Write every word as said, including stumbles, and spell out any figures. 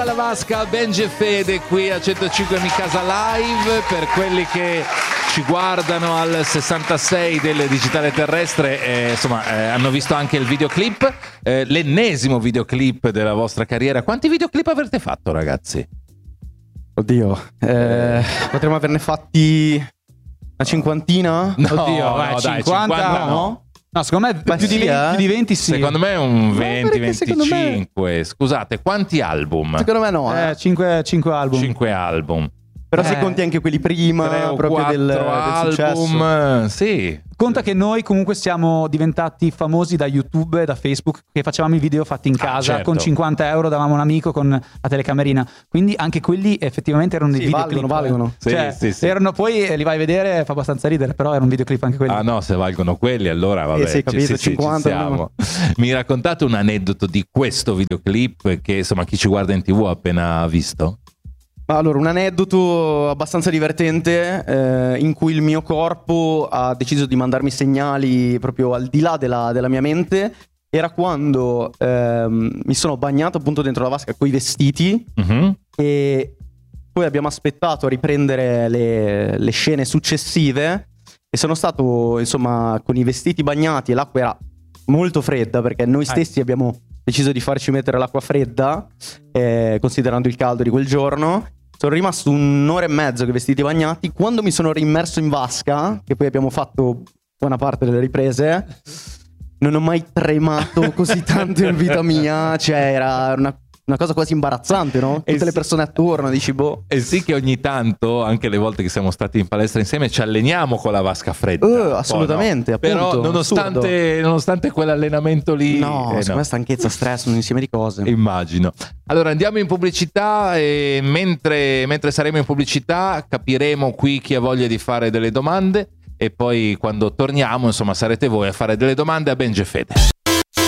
alla vasca, Benji e Fede qui a centocinque Mi Casa Live. Per quelli che ci guardano al sessantasei del digitale terrestre, eh, insomma, eh, hanno visto anche il videoclip, eh, l'ennesimo videoclip della vostra carriera. Quanti videoclip avete fatto, ragazzi? Oddio, eh, potremmo averne fatti una cinquantina? No, Oddio, no, vai, dai, cinquanta, cinquanta no? No, secondo me Ma più, sì, di venti, eh? più di venti sì. Secondo me un venti perché secondo me- venticinque. Scusate, quanti album? Secondo me no, eh. Eh, cinque, cinque album. cinque album. Però se eh. conti anche quelli prima, tre o proprio del, del quattro successo. album. Sì. Conta che noi comunque siamo diventati famosi da YouTube e da Facebook, che facevamo i video fatti in Ah, casa, certo. con cinquanta euro davamo un amico con la telecamerina, quindi anche quelli effettivamente erano dei Sì, videoclip. valgono, valgono. Sì, Cioè, sì, sì. erano, poi eh, li vai a vedere, fa abbastanza ridere, però era un videoclip anche quelli. Ah no, se valgono quelli allora vabbè, Eh sì, ci- capito, sì, sì, ci cinquanta siamo. Mi raccontate un aneddoto di questo videoclip che insomma chi ci guarda in TV ha appena visto? Allora, un aneddoto abbastanza divertente eh, in cui il mio corpo ha deciso di mandarmi segnali proprio al di là della, della mia mente. Era quando ehm, mi sono bagnato appunto dentro la vasca coi vestiti Mhm. e poi abbiamo aspettato a riprendere le, le scene successive e sono stato insomma con i vestiti bagnati e l'acqua era molto fredda perché noi stessi abbiamo deciso di farci mettere l'acqua fredda eh, considerando il caldo di quel giorno. Sono rimasto un'ora e mezzo con i vestiti bagnati. Quando mi sono rimmerso in vasca, che poi abbiamo fatto buona parte delle riprese, non ho mai tremato così tanto in vita mia. Cioè era una, una cosa quasi imbarazzante, no? Tutte Eh le sì. persone attorno, dici boh. E sì che ogni tanto, anche le volte che siamo stati in palestra insieme, ci alleniamo con la vasca fredda. Eh, un po', assolutamente, no? appunto, Però nonostante, nonostante quell'allenamento lì... No, eh, secondo me stanchezza, stress, un insieme di cose. Immagino. Allora andiamo in pubblicità e mentre, mentre saremo in pubblicità capiremo qui chi ha voglia di fare delle domande e poi quando torniamo insomma sarete voi a fare delle domande a Benji e Fede.